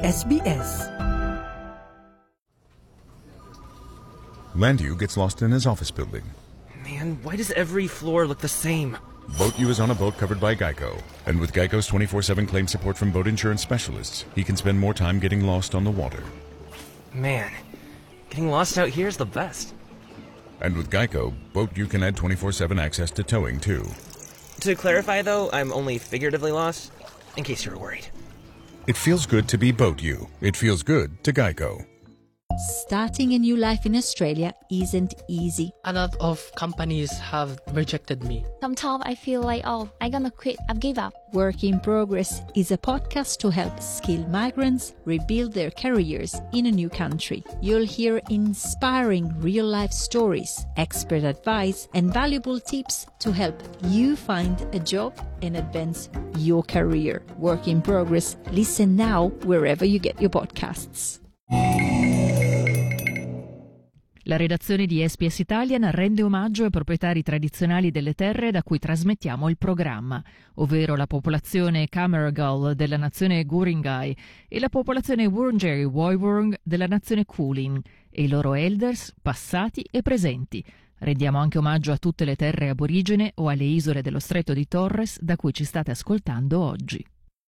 SBS. Landu gets lost in his office building. Man, why does every floor look the same? Boat U is on a boat covered by Geico. And with Geico's 24/7 claim support from boat insurance specialists, he can spend more time getting lost on the water. Man, getting lost out here is the best. And with Geico, Boat U can add 24/7 access to towing, too. To clarify, though, I'm only figuratively lost, in case you were worried. It feels good to be Boat U. It feels good to Geico. Starting a new life in Australia isn't easy. A lot of companies have rejected me. Sometimes I feel like, I'm gonna quit, I've give up. Work in Progress is a podcast to help skilled migrants rebuild their careers in a new country. You'll hear inspiring real-life stories, expert advice, and valuable tips to help you find a job and advance your career. Work in Progress. Listen now wherever you get your podcasts. La redazione di SBS Italian rende omaggio ai proprietari tradizionali delle terre da cui trasmettiamo il programma, ovvero la popolazione Cammeraygal della nazione Guringai e la popolazione Wurundjeri Woiwurrung della nazione Kulin e i loro elders passati e presenti. Rendiamo anche omaggio a tutte le terre aborigene o alle isole dello Stretto di Torres da cui ci state ascoltando oggi.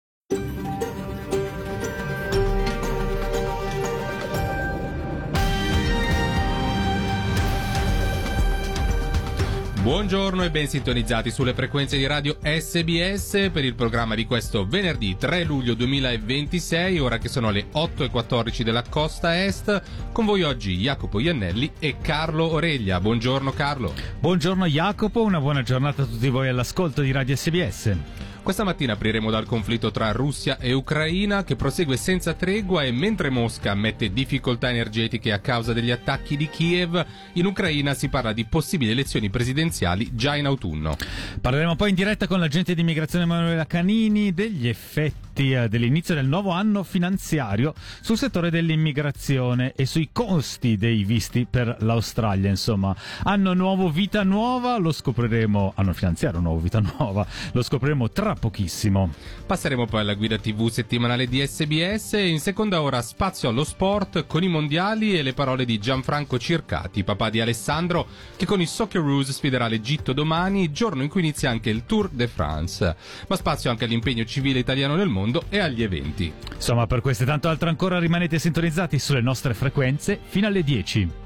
Buongiorno e ben sintonizzati sulle frequenze di radio SBS per il programma di questo venerdì 3 luglio 2026, ora che sono le 8:14 della costa est. Con voi oggi Jacopo Iannelli e Carlo Oreglia. Buongiorno Carlo. Buongiorno Jacopo, una buona giornata a tutti voi all'ascolto di Radio SBS. Questa mattina apriremo dal conflitto tra Russia e Ucraina che prosegue senza tregua e mentre Mosca ammette difficoltà energetiche a causa degli attacchi di Kiev, in Ucraina si parla di possibili elezioni presidenziali già in autunno. Parleremo poi in diretta con l'agente di immigrazione Emanuela Canini degli effetti dell'inizio del nuovo anno finanziario sul settore dell'immigrazione e sui costi dei visti per l'Australia. Insomma, anno nuovo, vita nuova, lo scopriremo, anno finanziario nuovo, vita nuova, lo scopriremo tra pochissimo. Passeremo poi alla guida TV settimanale di SBS e in seconda ora spazio allo sport con i mondiali e le parole di Gianfranco Circati, papà di Alessandro, che con i Socceroos sfiderà l'Egitto domani, giorno in cui inizia anche il Tour de France. Ma spazio anche all'impegno civile italiano nel mondo e agli eventi. Insomma, per questo e tanto altro ancora rimanete sintonizzati sulle nostre frequenze fino alle 10.